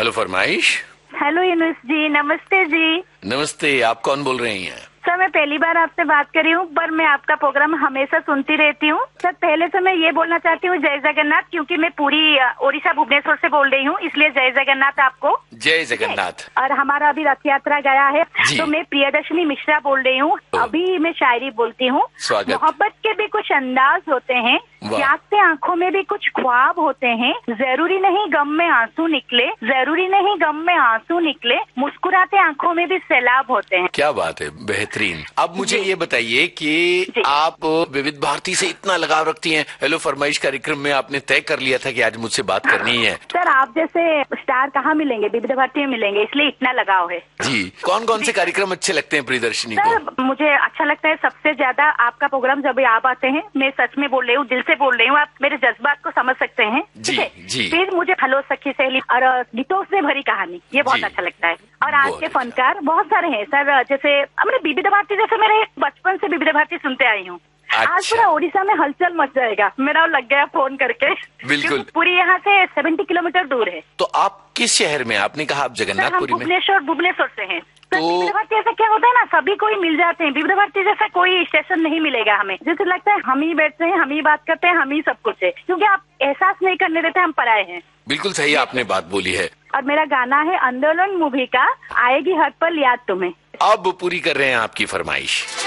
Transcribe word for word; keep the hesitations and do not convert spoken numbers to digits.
Hello फरमाइश। Hello Yunus जी, नमस्ते जी। नमस्ते, आप कौन बोल रही हैं? सर मैं पहली बार आपसे बात कर रही हूँ, पर मैं आपका प्रोग्राम हमेशा सुनती रहती हूँ। सर पहले से मैं ये बोलना चाहती हूँ जय जगन्नाथ, क्योंकि मैं पूरी ओडिशा भुवनेश्वर से बोल रही हूँ, इसलिए जय जगन्नाथ आपको। जय जगन्नाथ। और हमारा अभी रथ यात्रा गया है, तो मैं प्रियदर्शनी मिश्रा बोल रही हूँ। अभी मैं शायरी बोलती हूँ। मोहब्बत के भी कुछ अंदाज होते हैं, जागते आंखों में भी कुछ ख्वाब होते हैं। जरूरी नहीं गम में आंसू निकले, जरूरी नहीं गम में आंसू निकले, मुस्कुराते आंखों में भी सैलाब होते हैं। क्या बात है, बेहतरीन। अब मुझे ये बताइए कि आप विविध भारती से इतना लगाव रखती हैं, हेलो फरमाइश कार्यक्रम में आपने तय कर लिया था कि आज मुझसे बात करनी है। सर आप जैसे स्टार कहाँ मिलेंगे, विविध भारती में मिलेंगे, इसलिए इतना लगाव है जी। कौन कौन से कार्यक्रम अच्छे लगते हैं प्रियदर्शनी को? सर मुझे अच्छा लगता है सबसे ज्यादा आपका प्रोग्राम, जब आप आते हैं, मैं सच में बोल रही हूँ, दिल से बोल रही हूँ, आप मेरे जज्बात को समझ सकते हैं। जी जी। फिर मुझे हेलो सखी सहेली और गीतों से भरी कहानी, ये बहुत अच्छा लगता है। और आज के फनकार बहुत सारे हैं सर, जैसे हमने विविध भारती, जैसे मेरे बचपन से विविध भारती सुनते आई हूँ। अच्छा। आज पूरा ओडिशा में हलचल मच जाएगा, मेरा लग गया फोन करके। बिल्कुल। पूरी यहाँ से सत्तर किलोमीटर दूर है। तो आप किस शहर में? आपने कहा आप जगन्नाथपुरी में। भुवनेश्वर भुवनेश्वर से हैं। तो विविध भारती ऐसा क्या होता है ना, सभी कोई मिल जाते हैं। विविध भारती जैसा कोई स्टेशन नहीं मिलेगा हमें, जैसे लगता है हम ही बैठते हैं, हम ही बात करते हैं, हम ही सब कुछ है, क्योंकि आप एहसास नहीं करने देते हम पराए हैं। बिल्कुल सही आपने बात बोली है। और मेरा गाना है आंदोलन मूवी का, आएगी हर पल याद तुम्हें। अब पूरी कर रहे हैं आपकी फरमाइश।